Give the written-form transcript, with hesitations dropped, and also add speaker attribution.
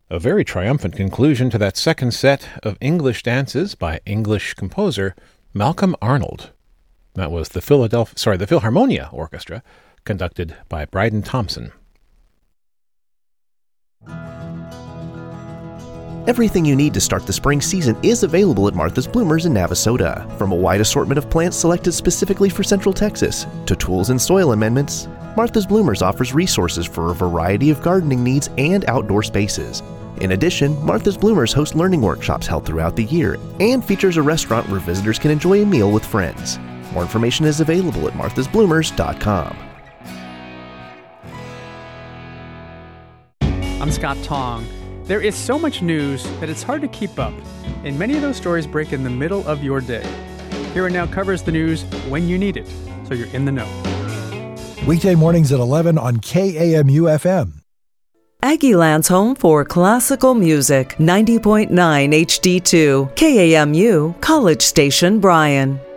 Speaker 1: A very triumphant conclusion to that second set of English dances by English composer Malcolm Arnold. That was the Philharmonia Orchestra, conducted by Bryden Thompson.
Speaker 2: Everything you need to start the spring season is available at Martha's Bloomers in Navasota. From a wide assortment of plants selected specifically for Central Texas, to tools and soil amendments, Martha's Bloomers offers resources for a variety of gardening needs and outdoor spaces. In addition, Martha's Bloomers hosts learning workshops held throughout the year and features a restaurant where visitors can enjoy a meal with friends. More information is available at marthasbloomers.com.
Speaker 3: I'm Scott Tong. There is so much news that it's hard to keep up, and many of those stories break in the middle of your day. Here and Now covers the news when you need it, so you're in the know.
Speaker 4: Weekday mornings at 11 on KAMU-FM.
Speaker 5: Aggieland's home for classical music, 90.9 HD2, KAMU, College Station, Bryan.